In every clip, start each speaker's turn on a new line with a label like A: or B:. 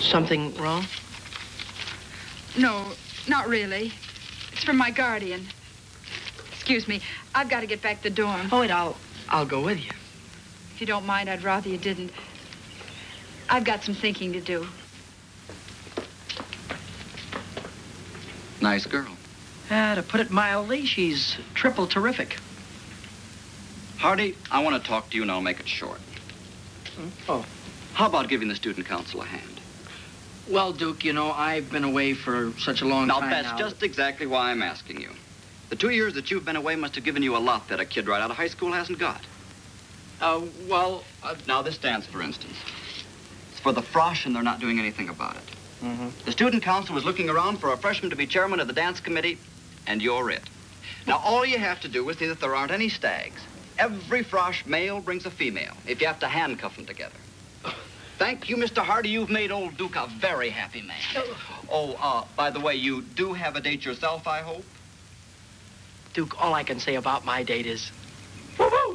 A: Something wrong?
B: No, not really. It's from my guardian. Excuse me, I've got to get back to the dorm.
A: Oh, wait, I'll go with you.
B: If you don't mind, I'd rather you didn't. I've got some thinking to do.
C: Nice girl.
A: To put it mildly, she's triple terrific.
C: Hardy, I want to talk to you, and I'll make it short.
A: Oh.
C: How about giving the student council a hand?
A: Well, Duke, you know, I've been away for such a long time now.
C: That's just exactly why I'm asking you. The 2 years that you've been away must have given you a lot that a kid right out of high school hasn't got. Now, this dance, for instance. It's for the frosh, and they're not doing anything about it.
A: Mm-hmm.
C: The student council was looking around for a freshman to be chairman of the dance committee, and you're it. Now, all you have to do is see that there aren't any stags. Every frosh male brings a female, if you have to handcuff them together. Thank you, Mr. Hardy. You've made old Duke a very happy man. Oh, by the way, you do have a date yourself, I hope?
A: Duke, all I can say about my date is... Woo-hoo!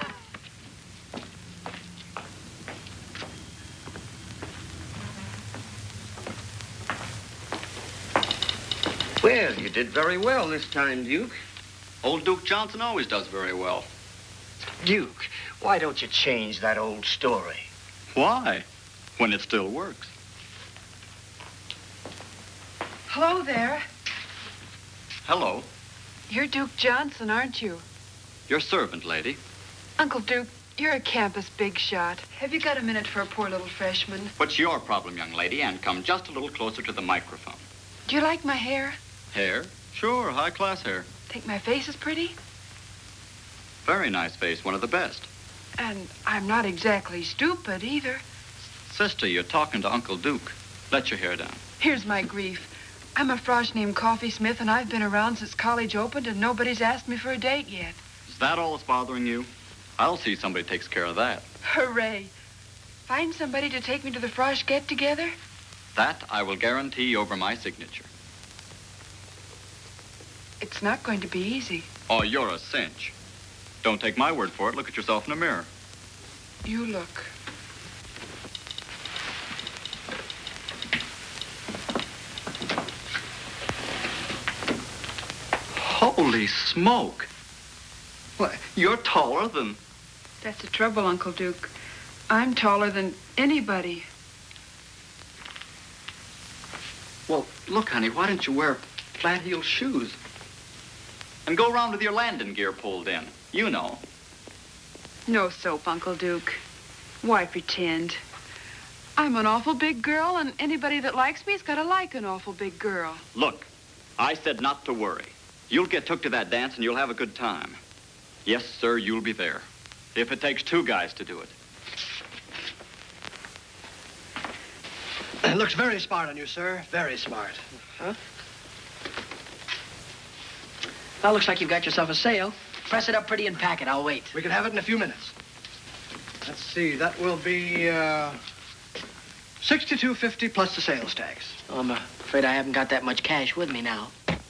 D: Well, you did very well this time, Duke.
C: Old Duke Johnson always does very well.
D: Duke, why don't you change that old story?
C: Why? When it still works.
B: Hello there.
C: Hello.
B: You're Duke Johnson, aren't you?
C: Your servant, lady.
B: Uncle Duke, you're a campus big shot. Have you got a minute for a poor little freshman?
C: What's your problem, young lady? And come just a little closer to the microphone.
B: Do you like my hair?
C: Hair? Sure, high-class hair.
B: Think my face is pretty?
C: Very nice face, one of the best.
B: And I'm not exactly stupid either.
C: Sister, you're talking to Uncle Duke. Let your hair down.
B: Here's my grief. I'm a frosh named Coffee Smith, and I've been around since college opened, and nobody's asked me for a date yet.
C: Is that all that's bothering you? I'll see somebody takes care of that.
B: Hooray. Find somebody to take me to the frosh get-together?
C: That I will guarantee over my signature.
B: It's not going to be easy.
C: Oh, you're a cinch. Don't take my word for it. Look at yourself in the mirror.
B: You look.
C: Holy smoke. Why, you're taller than...
B: That's the trouble, Uncle Duke. I'm taller than anybody.
C: Well, look, honey, why don't you wear flat-heeled shoes? And go around with your landing gear pulled in. You know.
B: No soap, Uncle Duke. Why pretend? I'm an awful big girl, and anybody that likes me's got to like an awful big girl.
C: Look, I said not to worry. You'll get took to that dance, and you'll have a good time. Yes, sir, you'll be there. If it takes 2 guys to do it.
E: It looks very smart on you, sir. Very smart.
A: Huh? Well, looks like you've got yourself a sale. Press it up pretty and pack it. I'll wait.
E: We can have it in a few minutes. Let's see. That will be $62.50 plus the sales tax.
A: Oh, I'm afraid I haven't got that much cash with me now.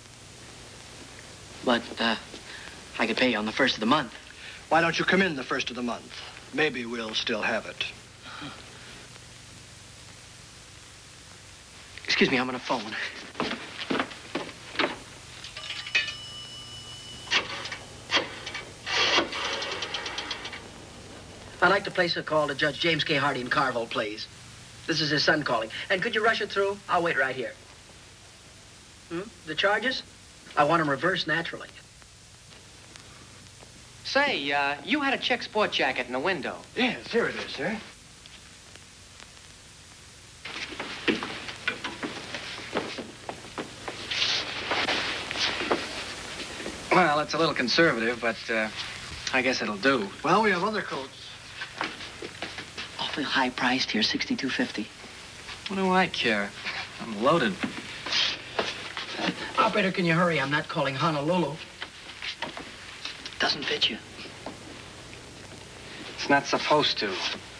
A: But I could pay you on the 1st of the month.
E: Why don't you come in the 1st of the month? Maybe we'll still have it.
A: Excuse me, I'm on a phone. I'd like to place a call to Judge James K. Hardy in Carville, please. This is his son calling. And could you rush it through? I'll wait right here. The charges? I want them reversed naturally.
F: Say, you had a check sport jacket in the window.
E: Yes, here it is, sir.
F: Well, it's a little conservative, but I guess it'll do.
E: Well, we have other coats.
A: Awfully high priced here, $62.50.
F: What do I care? I'm loaded.
A: Operator, can you hurry? I'm not calling Honolulu. Doesn't fit you.
F: It's not supposed to.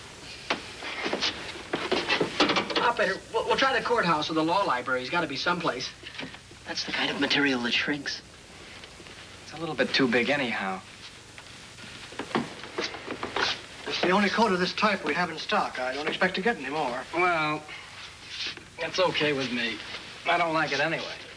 A: Operator, we'll try the courthouse or the law library. He's got to be someplace. That's the kind of material that shrinks.
F: It's a little bit too big anyhow.
E: It's the only coat of this type we have in stock. I don't expect to get any more.
F: Well, That's okay with me. I don't like it anyway.